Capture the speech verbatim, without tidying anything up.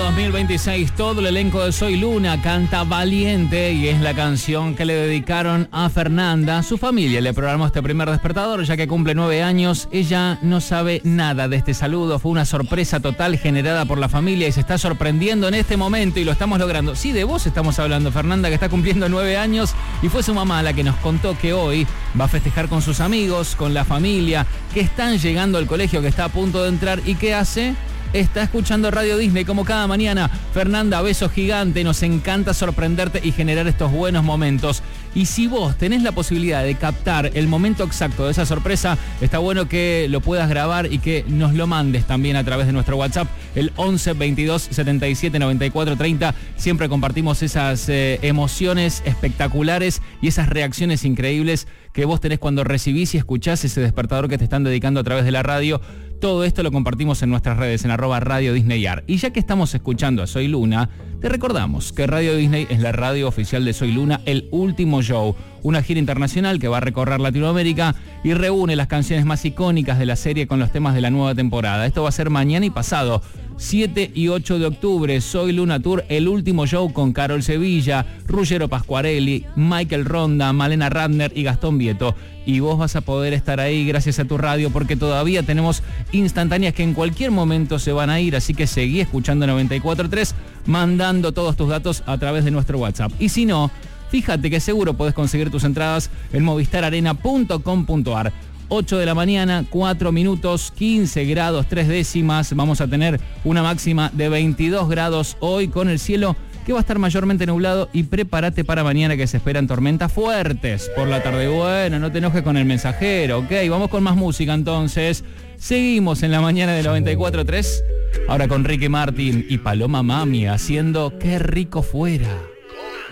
dos mil veintiséis, todo el elenco de Soy Luna canta Valiente y es la canción que le dedicaron a Fernanda. Su familia le programó este primer despertador ya que cumple nueve años. Ella no sabe nada de este saludo, fue una sorpresa total generada por la familia y se está sorprendiendo en este momento y lo estamos logrando. Sí, de vos estamos hablando, Fernanda, que está cumpliendo nueve años y fue su mamá la que nos contó que hoy va a festejar con sus amigos, con la familia, que están llegando al colegio, que está a punto de entrar y ¿qué hace? Está escuchando Radio Disney como cada mañana. Fernanda, beso gigante, nos encanta sorprenderte y generar estos buenos momentos. Y si vos tenés la posibilidad de captar el momento exacto de esa sorpresa, está bueno que lo puedas grabar y que nos lo mandes también a través de nuestro WhatsApp, el once veintidós setenta y siete noventa y cuatro treinta. Siempre compartimos esas eh, emociones espectaculares y esas reacciones increíbles que vos tenés cuando recibís y escuchás ese despertador que te están dedicando a través de la radio. Todo esto lo compartimos en nuestras redes, en arroba Radio Disney Ar. Y ya que estamos escuchando a Soy Luna, te recordamos que Radio Disney es la radio oficial de Soy Luna, El Último Show, una gira internacional que va a recorrer Latinoamérica y reúne las canciones más icónicas de la serie con los temas de la nueva temporada. Esto va a ser mañana y pasado, siete y ocho de octubre, Soy Luna Tour, El Último Show con Carol Sevilla, Ruggero Pasquarelli, Michael Ronda, Malena Radner y Gastón Vieto. Y vos vas a poder estar ahí gracias a tu radio porque todavía tenemos instantáneas que en cualquier momento se van a ir, así que seguí escuchando noventa y cuatro tres, mandando todos tus datos a través de nuestro WhatsApp. Y si no, fíjate que seguro podés conseguir tus entradas en movistar arena punto com punto ar. ocho de la mañana, cuatro minutos, quince grados, tres décimas. Vamos a tener una máxima de veintidós grados hoy con el cielo que va a estar mayormente nublado y prepárate para mañana que se esperan tormentas fuertes por la tarde. Bueno, no te enojes con el mensajero, ok, vamos con más música entonces. Seguimos en la mañana de noventa y cuatro tres, ahora con Ricky Martin y Paloma Mami haciendo Qué rico fuera.